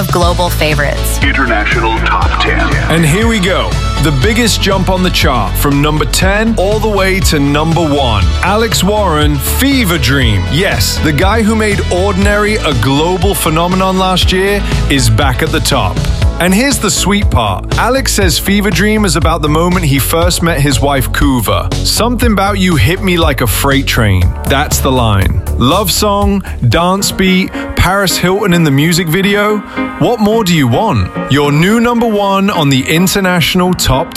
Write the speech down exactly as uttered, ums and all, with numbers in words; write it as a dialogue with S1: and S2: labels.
S1: of global favorites.
S2: International Top ten.
S3: And here we go. The biggest jump on the chart from number ten all the way to number one. Alex Warren, Fever Dream. Yes, the guy who made Ordinary a global phenomenon last year is back at the top. And here's the sweet part. Alex says Fever Dream is about the moment he first met his wife Kuva. Something about you hit me like a freight train. That's the line. Love song, dance beat, Paris Hilton in the music video. What more do you want? Your new number one on the International Top